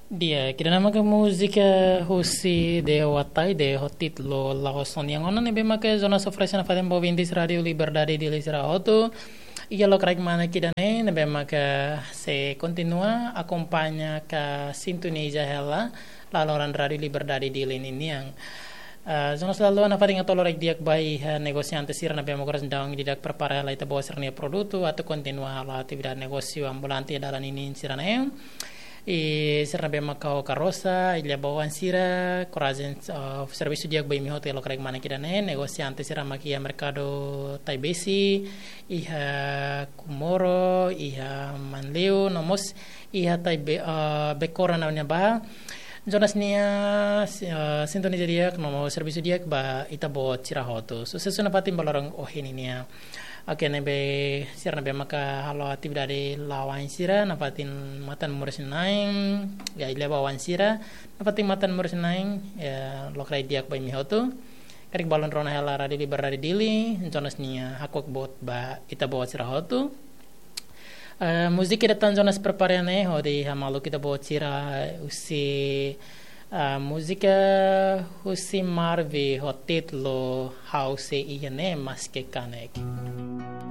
Dia kira nama ke musik husi de watai de hotit lo la hoson yang ona nebe make zona sofresa na fatem bovintis radio liberdade di lisra auto iya lo craig mana kida ne nebe make se continua acompanha ka sintonia hela la loran radio liberdade di ini yang zona selalu na fatinga tolorek diak bai negosiante sira na be mo koras daung didak prepara la ita bosar ne produto atau continua la attività negosio ambulanti dalan ini sira na serna be makao karosa ilya bawan sira korazen serviço diag bay mi hotel krek mana kidane negosiante sira makia mercado taibesi iha kumoro iha manleu nomos iha taibe bekora namanya ba Jonas nia sintoni diak nomo serviço diak ba ita bo sira hoto so sesuna patim balorong ohini nia Oke, nebe sira nebe maka halo atividade lawan sira napatin matan mursin naing ya ile bawan sira napatin matan mursin naing ya lokrai diak bay mihoto karik balon rona hela radi liberade dili jonas nia hakok bot ba ita bawa sira hoto musik kita jonas preparane hodi hamalu kita bawa sira usi musika husi marvi hotit lo house iane maske kanek